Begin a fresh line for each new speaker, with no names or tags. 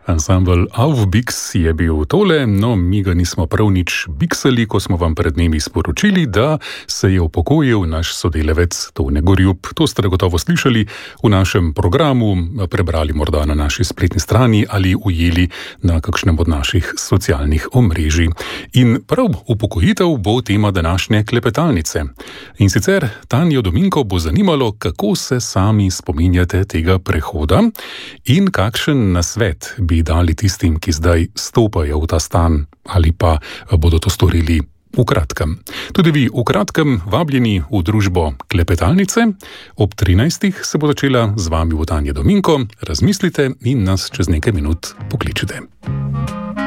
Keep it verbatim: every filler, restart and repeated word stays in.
Ansambel Aufbix je bil tole, no mi ga nismo prav nič biksali, ko smo vam pred dnevi sporočili, da se je upokojil naš sodelavec Tone Gorjup. To ste gotovo slišali v našem programu, prebrali morda na naši spletni strani ali ujeli na kakšnem od naših socialnih omrežij. In prav upokojitev bo tema današnje klepetalnice. In sicer Tanjo Dominko bo zanimalo, kako se sami spominjate tega prehoda in kakšen nasvet bi dali tistim, ki zdaj stopajo v ta stan ali pa bodo to storili v kratkem. Tudi vi v kratkem vabljeni v družbo klepetalnice. Ob trinajstih se bo začela, z vami bo Tanja Dominko. Razmislite in nas čez nekaj minut pokličite.